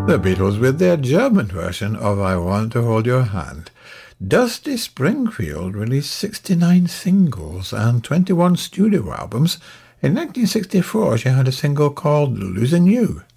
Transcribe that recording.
The Beatles with their German version of I Want to Hold Your Hand. Dusty Springfield released 69 singles and 21 studio albums. In 1964, she had a single called Losing You.